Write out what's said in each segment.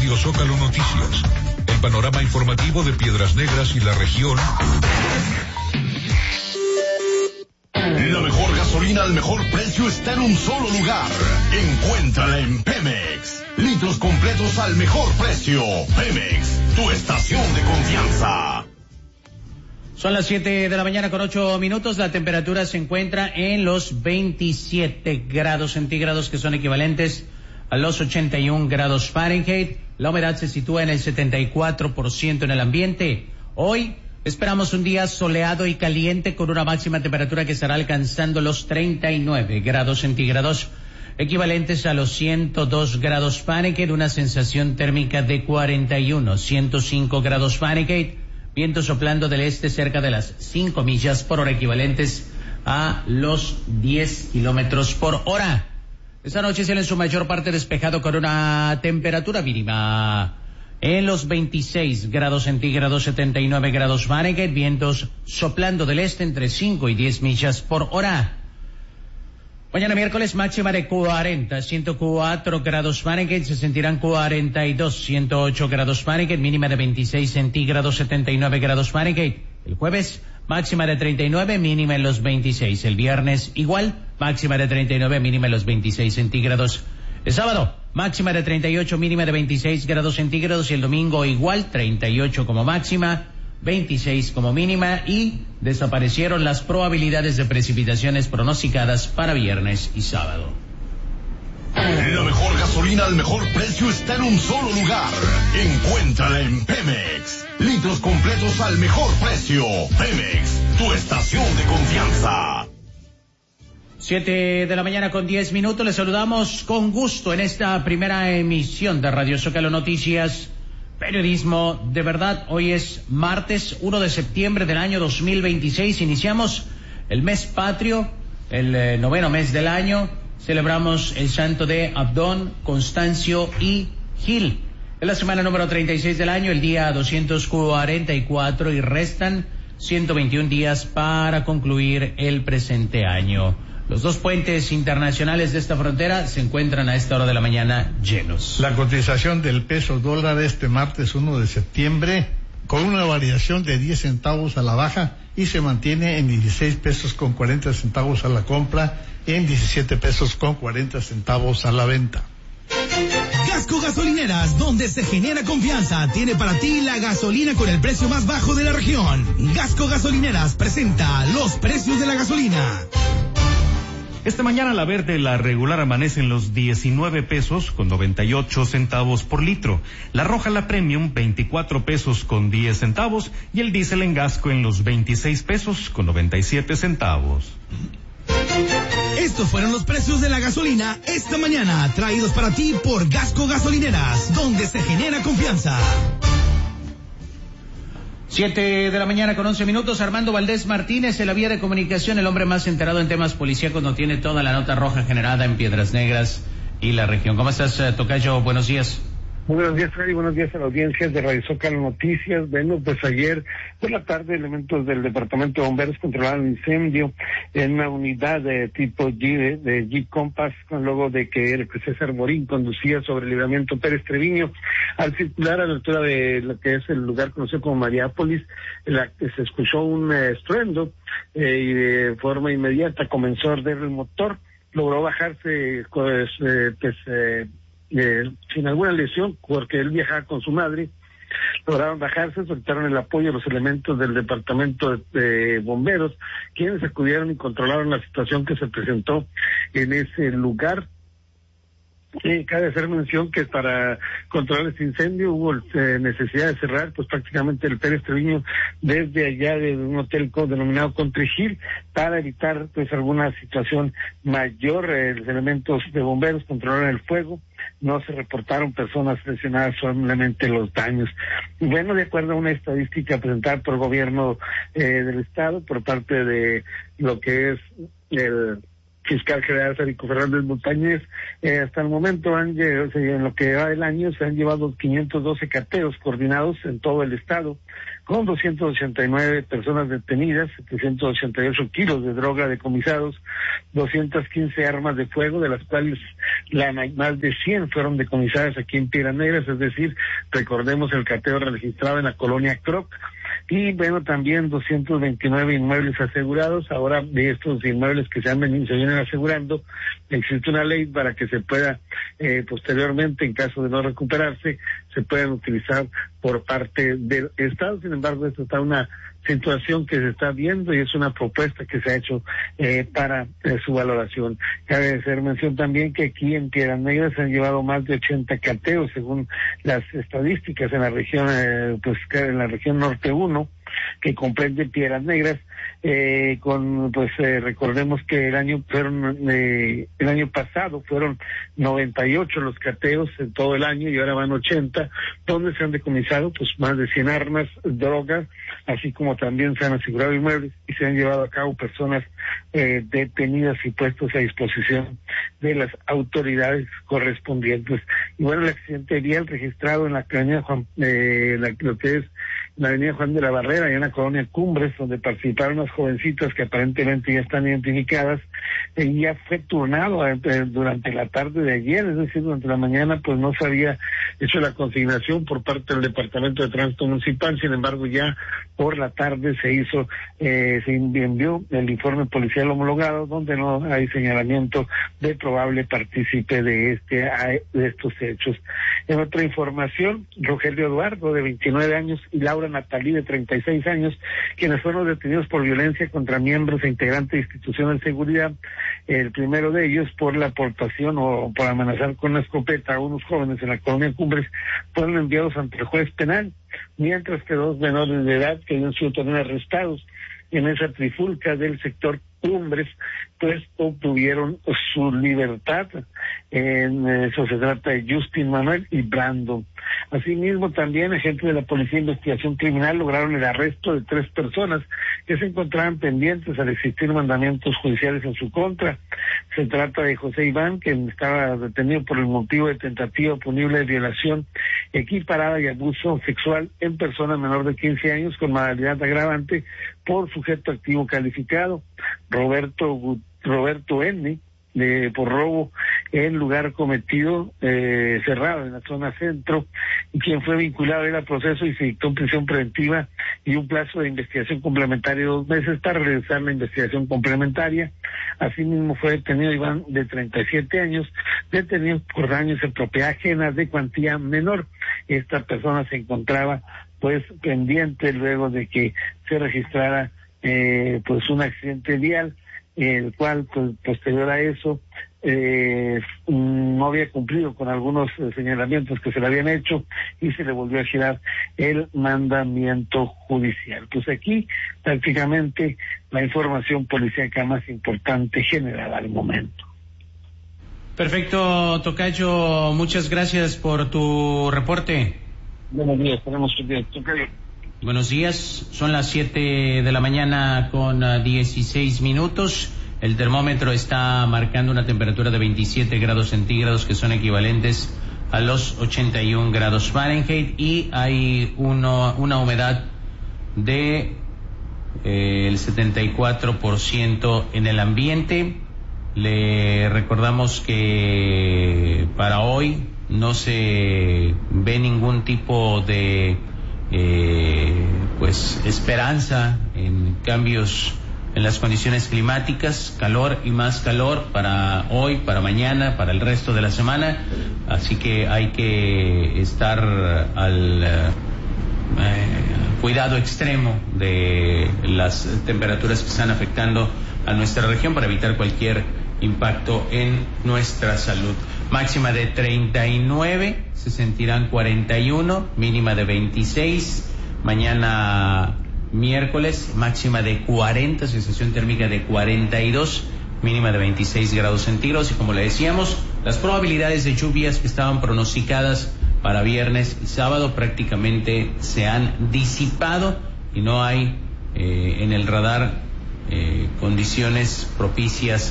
Radio Zócalo Noticias, el panorama informativo de Piedras Negras y la región. La mejor gasolina al mejor precio está en un solo lugar. Encuéntrala en Pemex. Litros completos al mejor precio. Pemex, tu estación de confianza. Son las 7 de la mañana con 8 minutos. La temperatura se encuentra en los 27 grados centígrados, que son equivalentes a los 81 grados Fahrenheit. La humedad se sitúa en el 74% en el ambiente. Hoy esperamos un día soleado y caliente con una máxima temperatura que estará alcanzando los 39 grados centígrados, equivalentes a los 102 grados Fahrenheit, una sensación térmica de 105 grados Fahrenheit, viento soplando del este cerca de las 5 millas por hora, equivalentes a los 10 kilómetros por hora. Esta noche será en su mayor parte despejado con una temperatura mínima en los 26 grados centígrados, 79 grados Fahrenheit, vientos soplando del este entre 5 y 10 millas por hora. Mañana miércoles máxima de 104 grados Fahrenheit, se sentirán 42, 108 grados Fahrenheit, mínima de 26 centígrados, 79 grados Fahrenheit. El jueves máxima de 39, mínima en los 26. El viernes igual, máxima de 39, mínima en los 26 centígrados. El sábado, máxima de 38, mínima de 26 grados centígrados, y el domingo igual, 38 como máxima, 26 como mínima, y desaparecieron las probabilidades de precipitaciones pronosticadas para viernes y sábado. La mejor gasolina al mejor precio está en un solo lugar. Encuéntrala en Pemex. Litros completos al mejor precio. Pemex, tu estación de confianza. 7 de la mañana con 10 minutos. Les saludamos con gusto en esta primera emisión de Radio Zócalo Noticias, periodismo de verdad. Hoy es martes 1 de septiembre del año 2026. Iniciamos el mes patrio, el noveno mes del año. Celebramos el santo de Abdón, Constancio y Gil. Es la semana número 36 del año, el día 244, y restan 121 días para concluir el presente año. Los dos puentes internacionales de esta frontera se encuentran a esta hora de la mañana llenos. La cotización del peso dólar este martes 1 de septiembre con una variación de 10 centavos a la baja y se mantiene en 16 pesos con 40 centavos a la compra y en 17 pesos con 40 centavos a la venta. Gasco Gasolineras, donde se genera confianza, tiene para ti la gasolina con el precio más bajo de la región. Gasco Gasolineras presenta los precios de la gasolina. Esta mañana la verde, la regular, amanece en los 19 pesos con 98 centavos por litro. La roja, la premium, 24 pesos con 10 centavos. Y el diésel en Gasco en los 26 pesos con 97 centavos. Estos fueron los precios de la gasolina esta mañana, traídos para ti por Gasco Gasolineras, donde se genera confianza. 7 de la mañana con 11 minutos. Armando Valdés Martínez, en la vía de comunicación, el hombre más enterado en temas policíacos, nos tiene toda la nota roja generada en Piedras Negras y la región. ¿Cómo estás, Tocayo? Buenos días. Muy buenos días, Freddy. Buenos días a la audiencia de Radio Zócalo Noticias. Bueno, pues ayer por la tarde elementos del Departamento de Bomberos controlaron un incendio en una unidad de tipo G, de Jeep Compass, luego de que César Morín conducía sobre el libramiento Pérez Treviño. Al circular a la altura de lo que es el lugar conocido como Mariápolis, se escuchó un estruendo y de forma inmediata comenzó a arder el motor. Logró bajarse sin alguna lesión, porque él viajaba con su madre. Lograron bajarse, soltaron el apoyo a los elementos del departamento de bomberos, quienes acudieron y controlaron la situación que se presentó en ese lugar. Cabe hacer mención que para controlar este incendio hubo necesidad de cerrar pues prácticamente el Pérez Treviño desde allá de un hotel denominado Country Hill para evitar pues alguna situación mayor. Los elementos de bomberos controlaron el fuego, no se reportaron personas lesionadas, solamente los daños. Y bueno, de acuerdo a una estadística presentada por el gobierno del estado por parte de lo que es el fiscal general Federico Fernández Montañez. Hasta el momento en lo que va del año se han llevado 512 cateos coordinados en todo el estado, con 289 personas detenidas, 788 kilos de droga decomisados, 215 armas de fuego, de las cuales más de 100 fueron decomisadas aquí en Piedras Negras, es decir, recordemos el cateo registrado en la colonia Croc. Y bueno, también 229 inmuebles asegurados. Ahora, de estos inmuebles que se vienen asegurando, existe una ley para que se pueda posteriormente, en caso de no recuperarse, se puedan utilizar por parte del Estado. Sin embargo, esto está una situación que se está viendo y es una propuesta que se ha hecho para su valoración. Cabe hacer mención también que aquí en Piedras Negras se han llevado más de 80 cateos según las estadísticas en la región, en la región Norte 1, que comprende Piedras Negras, recordemos que el año pasado fueron 98 los cateos en todo el año y ahora van 80, donde se han decomisado pues más de 100 armas, drogas, así como también se han asegurado inmuebles y se han llevado a cabo personas detenidas y puestos a disposición de las autoridades correspondientes. Y bueno, el accidente vial registrado en la avenida la avenida Juan de la Barrera, allá en la colonia Cumbres, donde participaron unas jovencitas que aparentemente ya están identificadas, ya fue turnado durante la tarde de ayer, es decir, durante la mañana pues no se había hecho la consignación por parte del Departamento de Tránsito Municipal. Sin embargo, ya por la tarde se envió el informe policial homologado, donde no hay señalamiento de probable partícipe de estos hechos. En otra información, Rogelio Eduardo, de 29 años, y Laura Natalí, de 36 años, quienes fueron detenidos por violencia contra miembros e integrantes de instituciones de seguridad, el primero de ellos por la aportación o por amenazar con una escopeta a unos jóvenes en la colonia Cumbres, fueron enviados ante el juez penal, mientras que 2 menores de edad que habían sido también arrestados en esa trifulca del sector Cumbres, pues obtuvieron su libertad. En eso se trata de Justin Manuel y Brandon. Asimismo, también agentes de la Policía de Investigación Criminal lograron el arresto de 3 personas que se encontraban pendientes al existir mandamientos judiciales en su contra. Se trata de José Iván, que estaba detenido por el motivo de tentativa punible de violación equiparada y abuso sexual en persona menor de 15 años con modalidad agravante por sujeto activo calificado. Roberto N., por robo en lugar cometido cerrado en la zona centro, y quien fue vinculado al proceso y se dictó prisión preventiva y un plazo de investigación complementaria de 2 meses para realizar la investigación complementaria. Asimismo fue detenido Iván, de 37 años, detenido por daños en propiedad ajena de cuantía menor. Esta persona se encontraba pues pendiente luego de que se registrara un accidente vial, el cual pues, posterior a eso no había cumplido con algunos señalamientos que se le habían hecho y se le volvió a girar el mandamiento judicial. Pues aquí prácticamente la información policíaca más importante generada al momento. Perfecto, tocayo, muchas gracias por tu reporte. Buenos días, tenemos que ir, tocayo. Buenos días, son las 7 de la mañana con 16 minutos. El termómetro está marcando una temperatura de 27 grados centígrados que son equivalentes a los 81 grados Fahrenheit y hay una humedad de el 74% en el ambiente. Le recordamos que para hoy no se ve ningún tipo de esperanza en cambios en las condiciones climáticas, calor y más calor para hoy, para mañana, para el resto de la semana, así que hay que estar al cuidado extremo de las temperaturas que están afectando a nuestra región para evitar cualquier impacto en nuestra salud. Máxima de 39, se sentirán 41, mínima de 26, mañana miércoles máxima de 40, sensación térmica de 42, mínima de 26 grados centígrados y como le decíamos, las probabilidades de lluvias que estaban pronosticadas para viernes y sábado prácticamente se han disipado y no hay en el radar condiciones propicias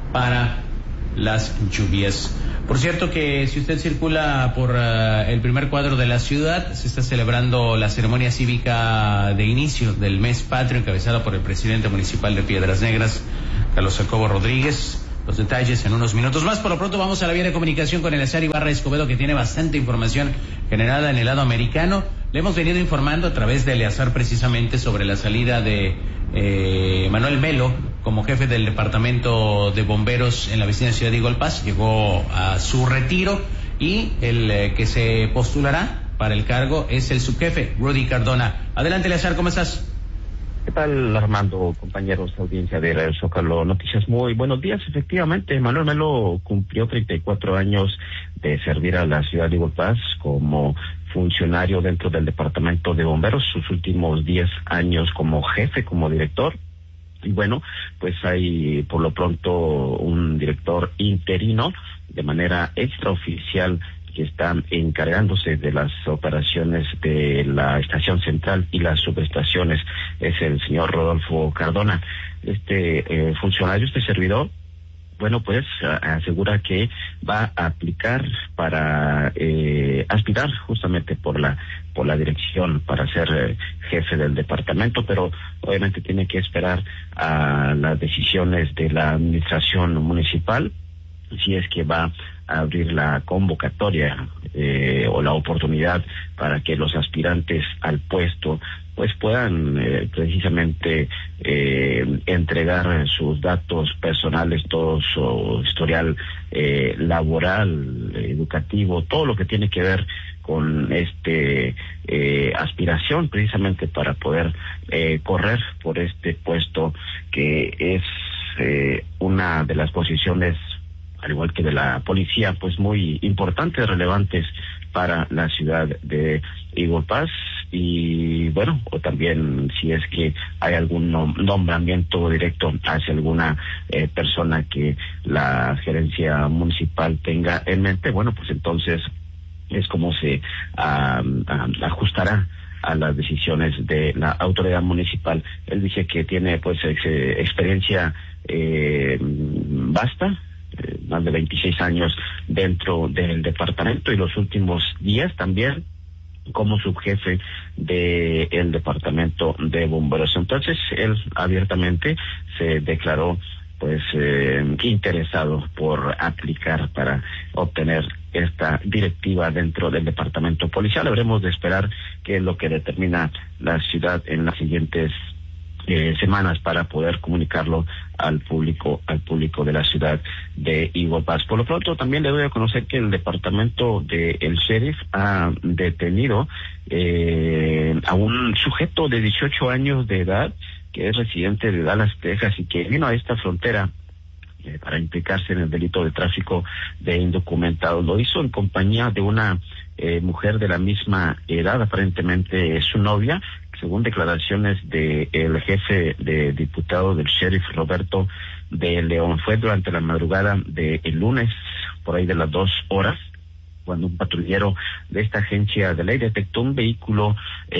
para las lluvias. Por cierto que si usted circula por el primer cuadro de la ciudad, se está celebrando la ceremonia cívica de inicio del mes patrio, encabezada por el presidente municipal de Piedras Negras, Carlos Jacobo Rodríguez. Los detalles en unos minutos más. Por lo pronto vamos a la vía de comunicación con Eleazar Ibarra Escobedo, que tiene bastante información generada en el lado americano. Le hemos venido informando a través de Eleazar precisamente sobre la salida de Manuel Melo como jefe del departamento de bomberos en la vecina ciudad de Eagle Pass. Llegó a su retiro y el que se postulará para el cargo es el subjefe Rudy Cardona. Adelante, Eleazar, ¿cómo estás? ¿Qué tal, Armando, compañeros de audiencia de Radio Zócalo Noticias? Muy buenos días. Efectivamente, Manuel Melo cumplió 34 años de servir a la ciudad de Eagle Pass como funcionario dentro del departamento de bomberos, sus últimos 10 años como jefe, como director. Y bueno, pues hay por lo pronto un director interino de manera extraoficial que están encargándose de las operaciones de la estación central y las subestaciones. Es el señor Rodolfo Cardona. Este funcionario, este servidor, bueno, pues asegura que va a aplicar para aspirar justamente por la dirección para ser jefe del departamento, pero obviamente tiene que esperar a las decisiones de la administración municipal, si es que va a abrir la convocatoria o la oportunidad para que los aspirantes al puesto pues puedan precisamente entregar sus datos personales, todo su historial laboral, educativo, todo lo que tiene que ver con aspiración precisamente para poder correr por este puesto que es una de las posiciones, al igual que de la policía, pues muy importantes, relevantes para la ciudad de Eagle Pass. Y bueno, o también si es que hay algún nombramiento directo hacia alguna persona que la gerencia municipal tenga en mente, bueno, pues entonces es como se ajustará a las decisiones de la autoridad municipal. Él dice que tiene pues experiencia vasta, más de 26 años dentro del departamento y los últimos 10 también como subjefe del departamento de bomberos. Entonces él abiertamente se declaró pues interesado por aplicar para obtener esta directiva dentro del departamento policial. Habremos de esperar qué es lo que determina la ciudad en las siguientes semanas para poder comunicarlo al público de la ciudad de Eagle Pass. Por lo pronto también le doy a conocer que el departamento del sheriff ha detenido a un sujeto de 18 años de edad que es residente de Dallas, Texas, y que vino a esta frontera para implicarse en el delito de tráfico de indocumentados. Lo hizo en compañía de una mujer de la misma edad, aparentemente es su novia. Según declaraciones del jefe de diputado del sheriff Roberto de León, fue durante la madrugada del lunes, por ahí de las 2 horas, cuando un patrullero de esta agencia de ley detectó un vehículo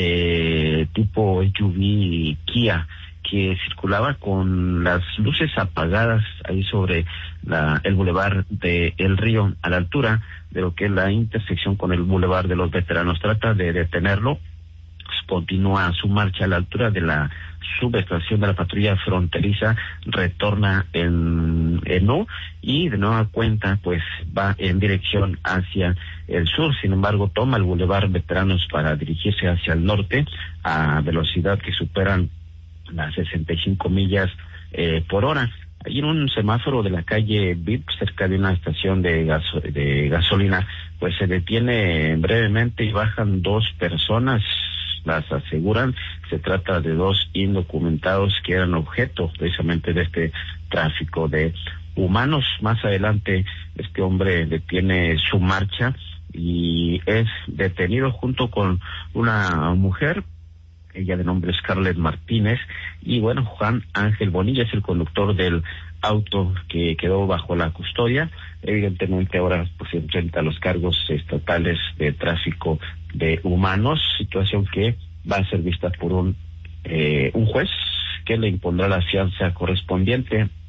tipo SUV Kia que circulaba con las luces apagadas ahí sobre el bulevar de El Río, a la altura de lo que es la intersección con el bulevar de los veteranos. Trata de detenerlo, continúa su marcha a la altura de la subestación de la patrulla fronteriza, retorna en U y de nueva cuenta pues va en dirección hacia el sur. Sin embargo, toma el bulevar veteranos para dirigirse hacia el norte a velocidad que superan las 65 millas por hora. Allí en un semáforo de la calle VIP, cerca de una estación de gasolina, pues se detiene brevemente y bajan 2 personas. Las aseguran, se trata de 2 indocumentados que eran objeto precisamente de este tráfico de humanos. Más adelante este hombre detiene su marcha y es detenido junto con una mujer, ella de nombre Scarlett Martínez, y bueno, Juan Ángel Bonilla es el conductor del auto que quedó bajo la custodia. Evidentemente ahora pues se enfrenta a los cargos estatales de tráfico de humanos, situación que va a ser vista por un juez que le impondrá la fianza correspondiente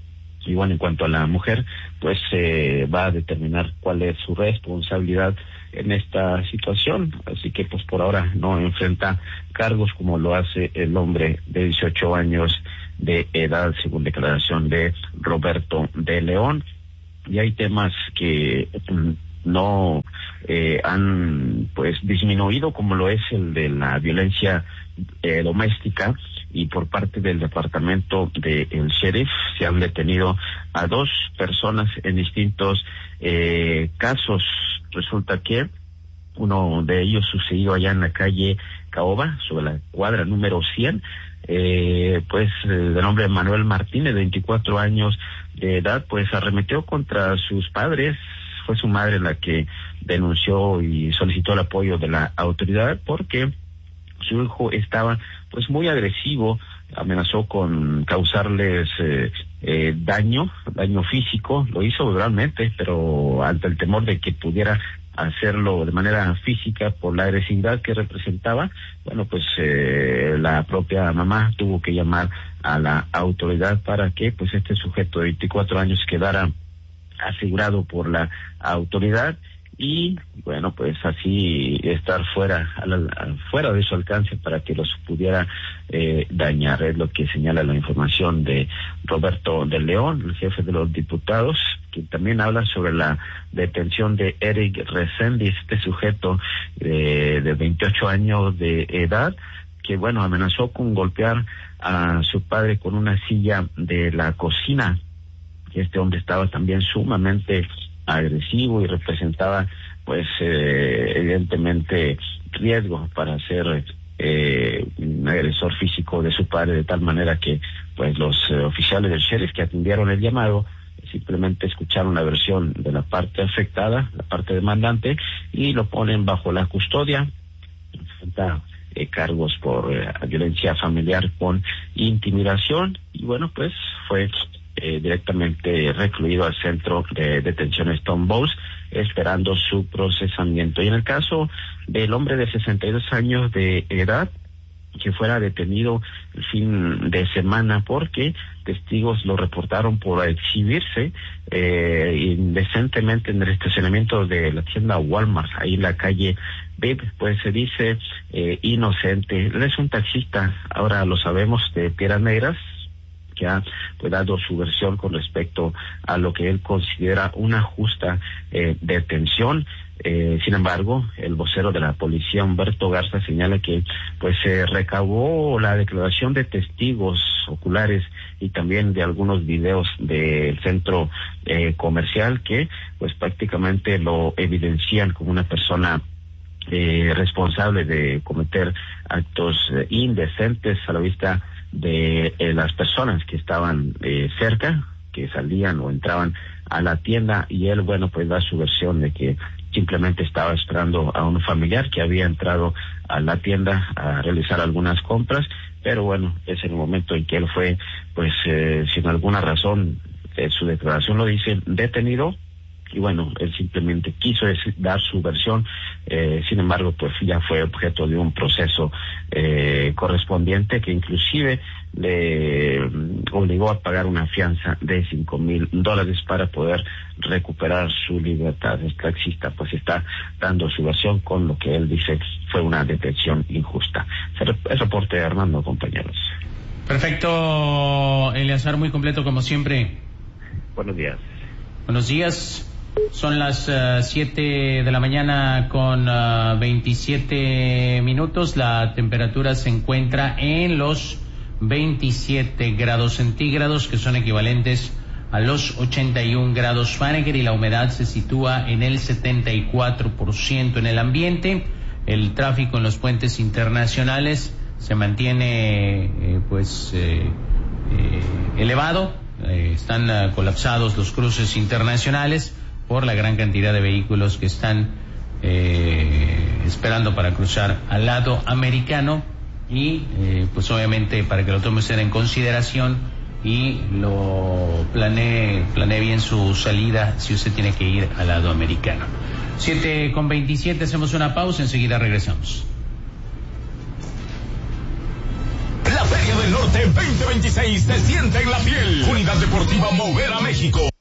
Y bueno, en cuanto a la mujer, pues va a determinar cuál es su responsabilidad en esta situación. Así que pues por ahora no enfrenta cargos como lo hace el hombre de 18 años de edad, según declaración de Roberto de León. Y hay temas que no han pues disminuido, como lo es el de la violencia doméstica, y por parte del departamento del sheriff se han detenido a 2 personas en distintos casos. Resulta que uno de ellos sucedió allá en la calle Caoba, sobre la cuadra número 100, de nombre Manuel Martínez, de 24 años de edad, pues arremetió contra sus padres. Fue su madre la que denunció y solicitó el apoyo de la autoridad porque su hijo estaba pues muy agresivo, amenazó con causarles daño físico. Lo hizo verbalmente, pero ante el temor de que pudiera hacerlo de manera física por la agresividad que representaba, bueno, pues la propia mamá tuvo que llamar a la autoridad para que pues este sujeto de 24 años quedara asegurado por la autoridad y bueno, pues así estar fuera de su alcance para que los pudiera dañar. Es lo que señala la información de Roberto de León, el jefe de los diputados, que también habla sobre la detención de Eric Reséndiz, este sujeto de 28 años de edad, que bueno, amenazó con golpear a su padre con una silla de la cocina. Este hombre estaba también sumamente agresivo y representaba pues evidentemente riesgo para ser un agresor físico de su padre, de tal manera que pues los oficiales del sheriff que atendieron el llamado simplemente escucharon la versión de la parte afectada, la parte demandante, y lo ponen bajo la custodia. Enfrenta cargos por violencia familiar con intimidación y bueno, pues fue directamente recluido al centro de detención Stone Balls, esperando su procesamiento. Y en el caso del hombre de 62 años de edad, que fuera detenido el fin de semana porque testigos lo reportaron por exhibirse indecentemente en el estacionamiento de la tienda Walmart, ahí en la calle Bib, pues se dice inocente. Él es un taxista, ahora lo sabemos, de Piedras Negras, que ha pues dado su versión con respecto a lo que él considera una justa detención. Sin embargo, el vocero de la policía, Humberto Garza, señala que pues se recabó la declaración de testigos oculares y también de algunos videos del centro comercial que pues prácticamente lo evidencian como una persona responsable de cometer actos indecentes a la vista de las personas que estaban cerca, que salían o entraban a la tienda, y él, bueno, pues da su versión de que simplemente estaba esperando a un familiar que había entrado a la tienda a realizar algunas compras, pero bueno, es el momento en que él fue, pues, sin alguna razón, su declaración lo dice, detenido. Y bueno, él simplemente quiso dar su versión, sin embargo, pues ya fue objeto de un proceso correspondiente que inclusive le obligó a pagar una fianza de $5,000 para poder recuperar su libertad. El taxista pues está dando su versión con lo que él dice fue una detención injusta. Es reporte, Armando, compañeros. Perfecto, Eleazar, muy completo como siempre. Buenos días. Buenos días. Son las 7 de la mañana con 27 minutos. La temperatura se encuentra en los 27 grados centígrados, que son equivalentes a los 81 grados Fahrenheit, y la humedad se sitúa en el 74% en el ambiente. El tráfico en los puentes internacionales se mantiene elevado. Están colapsados los cruces internacionales por la gran cantidad de vehículos que están esperando para cruzar al lado americano, y pues obviamente para que lo tome usted en consideración y lo planee bien su salida si usted tiene que ir al lado americano. 7:27, hacemos una pausa, enseguida regresamos. La Feria del Norte Este 2026 se siente en la piel. Unidad Deportiva Mover a México.